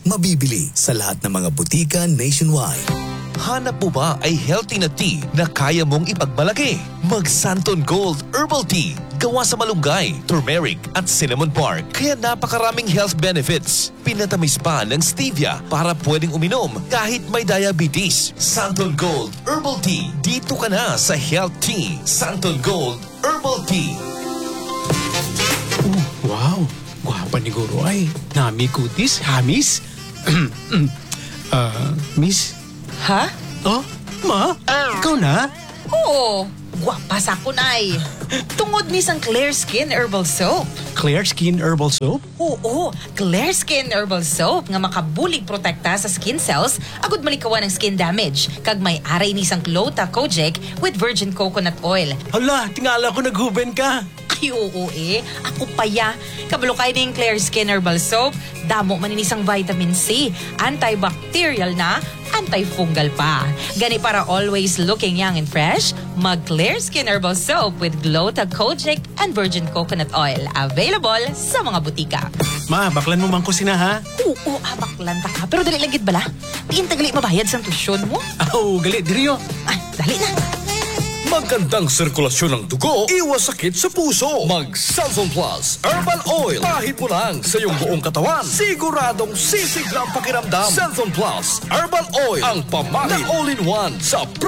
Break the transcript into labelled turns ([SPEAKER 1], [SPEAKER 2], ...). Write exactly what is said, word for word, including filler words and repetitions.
[SPEAKER 1] Mabibili sa lahat ng mga butika nationwide.
[SPEAKER 2] Hanap mo ba ay healthy na tea na kaya mong ipagmalaki? Mag Santon Gold Herbal Tea. Gawa sa malunggay, turmeric at cinnamon bark. Kaya napakaraming health benefits. Pinatamis pa ng stevia para pwedeng uminom kahit may diabetes. Santon Gold Herbal Tea. Dito ka na sa Health Tea. Santon Gold Herbal Tea.
[SPEAKER 3] Oh, wow! Gwapa ni Guro ay. Nami kutis, hamis. uh, miss?
[SPEAKER 4] Ha?
[SPEAKER 3] Oh, ma? Ikaw na?
[SPEAKER 4] Oo. Gwapa sa kunay. Tungod ni sang Clear Skin Herbal Soap.
[SPEAKER 3] Clear Skin Herbal Soap?
[SPEAKER 4] Oo, Clear Skin Herbal Soap nga makabulig protekta sa skin cells agud malikawan ng skin damage. Kag may aray ni sang Clota Kojic with virgin coconut oil.
[SPEAKER 3] Hala, tingala ko naghuben ka.
[SPEAKER 4] Ay, oo eh. Ako pa ya. Kabalo kayo ng Clear Skin Herbal Soap. Damo man inisang vitamin C. Antibacterial na, antifungal pa. Gani para always looking young and fresh, mag Clear Skin Herbal Soap with Glota Kojic and virgin coconut oil. Available sa mga butika.
[SPEAKER 3] Ma, baklan mo man ko sina ha?
[SPEAKER 4] Oo, abaklan ta ka. Pero dali lagid bala. Diin tagali mabayad sa tusyon mo.
[SPEAKER 3] Oh, gali, diriyo.
[SPEAKER 4] Ay, dali na.
[SPEAKER 1] Magandang sirkulasyon ng dugo, iwas sakit sa puso. Mag Santon Plus Herbal Oil. Kahit mo lang sa iyong buong katawan, siguradong sisiglang pakiramdam. Santon Plus Herbal Oil, ang pamahid na all-in-one sa